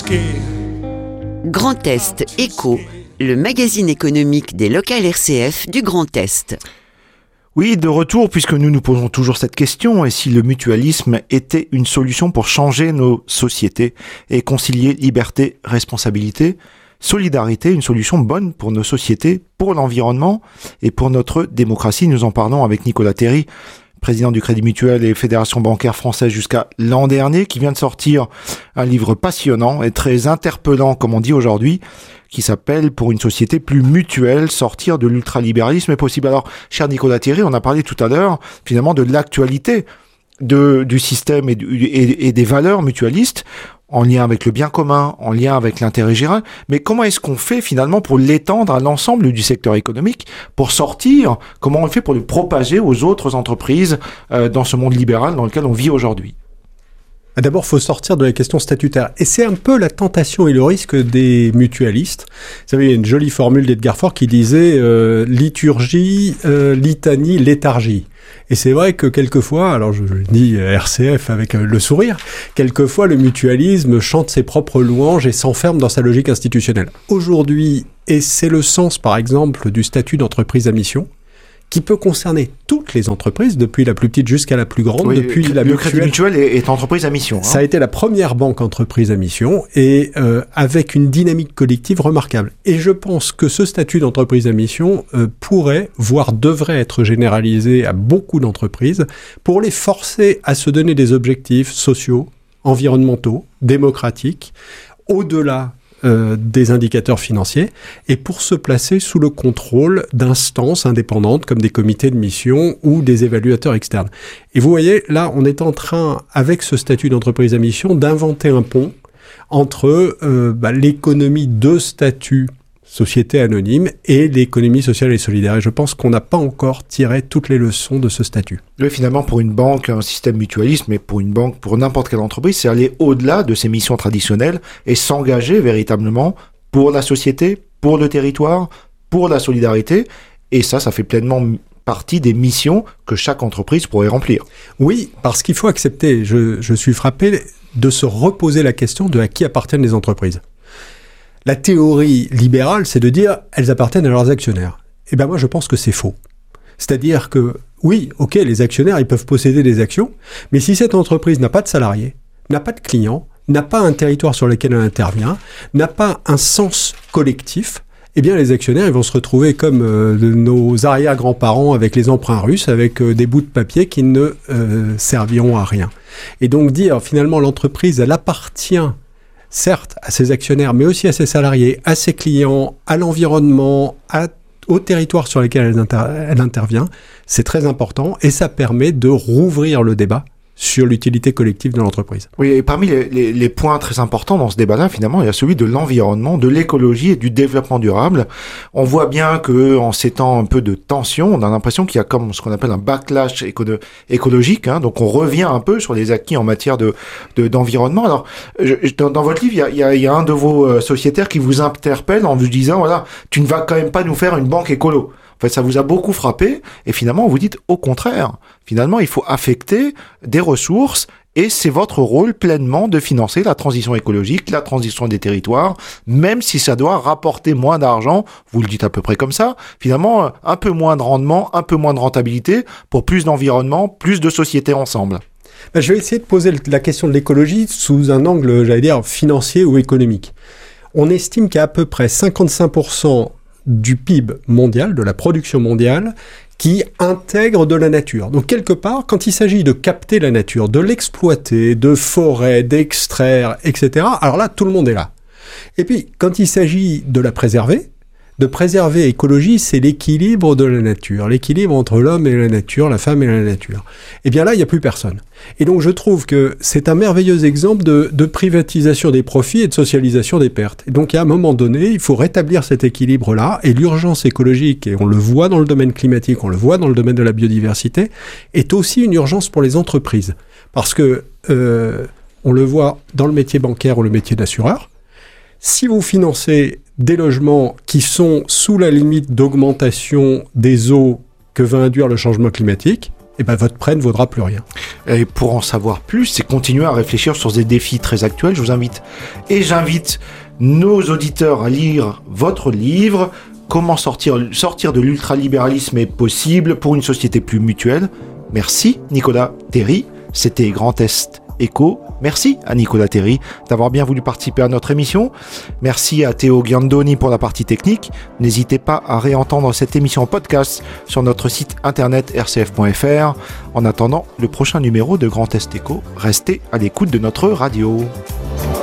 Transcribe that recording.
Grand Est Éco, le magazine économique des locales RCF du Grand Est. Oui, de retour, puisque nous nous posons toujours cette question, et si le mutualisme était une solution pour changer nos sociétés et concilier liberté, responsabilité, solidarité, une solution bonne pour nos sociétés, pour l'environnement et pour notre démocratie. Nous en parlons avec Nicolas Théry, président du Crédit Mutuel et Fédération bancaire française jusqu'à l'an dernier, qui vient de sortir un livre passionnant et très interpellant, comme on dit aujourd'hui, qui s'appelle « Pour une société plus mutuelle, sortir de l'ultralibéralisme est possible ». Alors, cher Nicolas Théry, on a parlé tout à l'heure, finalement, de l'actualité du système et des valeurs mutualistes, en lien avec le bien commun, en lien avec l'intérêt général. Mais comment est-ce qu'on fait finalement pour l'étendre à l'ensemble du secteur économique, pour sortir, comment on fait pour le propager aux autres entreprises dans ce monde libéral dans lequel on vit aujourd'hui ? D'abord, il faut sortir de la question statutaire. Et c'est un peu la tentation et le risque des mutualistes. Vous savez, il y a une jolie formule d'Edgar Faure qui disait liturgie, litanie, léthargie. Et c'est vrai que quelquefois, alors je dis RCF avec le sourire, quelquefois le mutualisme chante ses propres louanges et s'enferme dans sa logique institutionnelle. Aujourd'hui, et c'est le sens par exemple du statut d'entreprise à mission, qui peut concerner toutes les entreprises, depuis la plus petite jusqu'à la plus grande, oui, depuis la mutuelle. Le Crédit Mutuel est entreprise à mission. Ça a été la première banque entreprise à mission et avec une dynamique collective remarquable. Et je pense que ce statut d'entreprise à mission pourrait, voire devrait être généralisé à beaucoup d'entreprises pour les forcer à se donner des objectifs sociaux, environnementaux, démocratiques, au-delà des indicateurs financiers et pour se placer sous le contrôle d'instances indépendantes comme des comités de mission ou des évaluateurs externes. Et vous voyez, là, on est en train, avec ce statut d'entreprise à mission, d'inventer un pont entre l'économie de statut société anonyme et l'économie sociale et solidaire. Et je pense qu'on n'a pas encore tiré toutes les leçons de ce statut. Oui, finalement, pour une banque, un système mutualiste, mais pour une banque, pour n'importe quelle entreprise, c'est aller au-delà de ses missions traditionnelles et s'engager véritablement pour la société, pour le territoire, pour la solidarité. Et ça fait pleinement partie des missions que chaque entreprise pourrait remplir. Oui, parce qu'il faut accepter, je suis frappé de se reposer la question de à qui appartiennent les entreprises. La théorie libérale, c'est de dire elles appartiennent à leurs actionnaires. Eh bien moi, je pense que c'est faux. C'est-à-dire que, oui, ok, les actionnaires, ils peuvent posséder des actions, mais si cette entreprise n'a pas de salariés, n'a pas de clients, n'a pas un territoire sur lequel elle intervient, n'a pas un sens collectif, eh bien les actionnaires, ils vont se retrouver comme nos arrière-grands-parents avec les emprunts russes, avec des bouts de papier qui ne serviront à rien. Et donc dire, finalement, l'entreprise, elle appartient certes à ses actionnaires, mais aussi à ses salariés, à ses clients, à l'environnement, au territoire sur lequel elle intervient, c'est très important et ça permet de rouvrir le débat sur l'utilité collective de l'entreprise. Oui, et parmi les points très importants dans ce débat-là, finalement, il y a celui de l'environnement, de l'écologie et du développement durable. On voit bien que, en ces temps un peu de tension, on a l'impression qu'il y a comme ce qu'on appelle un backlash écologique, hein, donc on revient un peu sur les acquis en matière d'environnement. Alors, dans votre livre, il y a un de vos sociétaires qui vous interpelle en vous disant, voilà, tu ne vas quand même pas nous faire une banque écolo. En fait, ça vous a beaucoup frappé, et finalement, vous dites au contraire. Finalement, il faut affecter des ressources, et c'est votre rôle pleinement de financer la transition écologique, la transition des territoires, même si ça doit rapporter moins d'argent, vous le dites à peu près comme ça, finalement, un peu moins de rendement, un peu moins de rentabilité, pour plus d'environnement, plus de sociétés ensemble. Je vais essayer de poser la question de l'écologie sous un angle, j'allais dire, financier ou économique. On estime qu'à peu près 55% du PIB mondial, de la production mondiale, qui intègre de la nature. Donc quelque part, quand il s'agit de capter la nature, de l'exploiter, de forêt, d'extraire, etc., alors là, tout le monde est là. Et puis, quand il s'agit de la préserver, de préserver l'écologie, c'est l'équilibre de la nature, l'équilibre entre l'homme et la nature, la femme et la nature. Et bien là, il n'y a plus personne. Et donc je trouve que c'est un merveilleux exemple de privatisation des profits et de socialisation des pertes. Et donc à un moment donné, il faut rétablir cet équilibre-là, et l'urgence écologique, et on le voit dans le domaine climatique, on le voit dans le domaine de la biodiversité, est aussi une urgence pour les entreprises. Parce que on le voit dans le métier bancaire ou le métier d'assureur, si vous financez des logements qui sont sous la limite d'augmentation des eaux que va induire le changement climatique, votre prêt ne vaudra plus rien. Et pour en savoir plus et continuer à réfléchir sur des défis très actuels, je vous invite et j'invite nos auditeurs à lire votre livre « Comment sortir de l'ultralibéralisme est possible pour une société plus mutuelle ». Merci Nicolas Terry, c'était Grand Est Éco. Merci à Nicolas Terry d'avoir bien voulu participer à notre émission. Merci à Théo Ghiandoni pour la partie technique. N'hésitez pas à réentendre cette émission en podcast sur notre site internet rcf.fr. En attendant le prochain numéro de Grand Est Éco, restez à l'écoute de notre radio.